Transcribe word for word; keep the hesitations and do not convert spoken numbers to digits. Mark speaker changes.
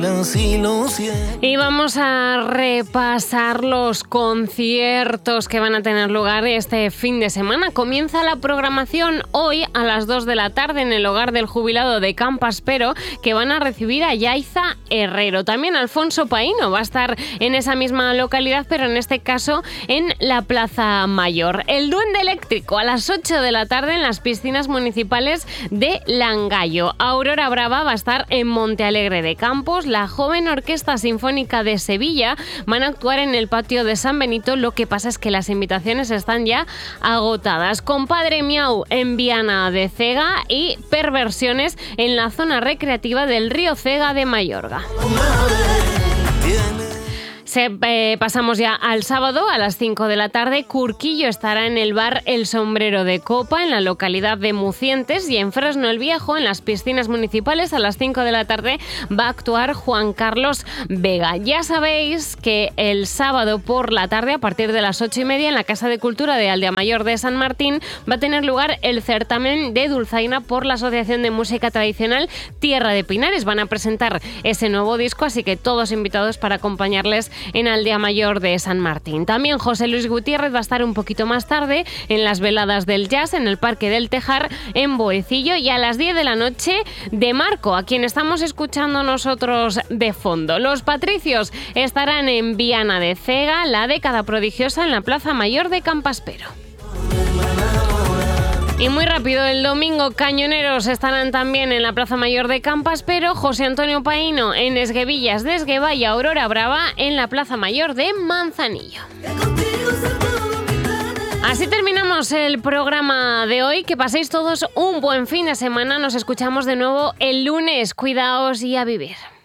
Speaker 1: Y vamos a repasar los conciertos que van a tener lugar este fin de semana. Comienza la programación hoy a las dos de la tarde en el hogar del jubilado de Campaspero, que van a recibir a Yaiza Herrero. También Alfonso Paíno va a estar en esa misma localidad, pero en este caso en la Plaza Mayor. El Duende Eléctrico a las ocho de la tarde en las piscinas municipales de Langallo. Aurora Brava va a estar en Montealegre de Campos. La Joven Orquesta Sinfónica de Sevilla van a actuar en el patio de San Benito. Lo que pasa es que las invitaciones están ya agotadas. Compadre Miau en Viana de Cega y Perversiones en la zona recreativa del Río Cega de Mayorga. Se, eh, pasamos ya al sábado a las cinco de la tarde. Curquillo estará en el bar El Sombrero de Copa en la localidad de Mucientes, y en Fresno el Viejo, en las piscinas municipales, a las cinco de la tarde va a actuar Juan Carlos Vega. Ya sabéis que el sábado por la tarde, a partir de las ocho y media, en la Casa de Cultura de Aldea Mayor de San Martín va a tener lugar el certamen de dulzaina por la Asociación de Música Tradicional Tierra de Pinares. Van a presentar ese nuevo disco, así que todos invitados para acompañarles en Aldea Mayor de San Martín. También José Luis Gutiérrez va a estar un poquito más tarde en las veladas del jazz en el Parque del Tejar en Boecillo, y a las diez de la noche de Marco, a quien estamos escuchando nosotros de fondo. Los Patricios estarán en Viana de Cega, La Década Prodigiosa en la Plaza Mayor de Campaspero. Y muy rápido, el domingo Cañoneros estarán también en la Plaza Mayor de Campaspero, José Antonio Paíno en Esguevillas de Esgueva y Aurora Brava en la Plaza Mayor de Manzanillo. Así terminamos el programa de hoy. Que paséis todos un buen fin de semana. Nos escuchamos de nuevo el lunes. Cuidaos y a vivir.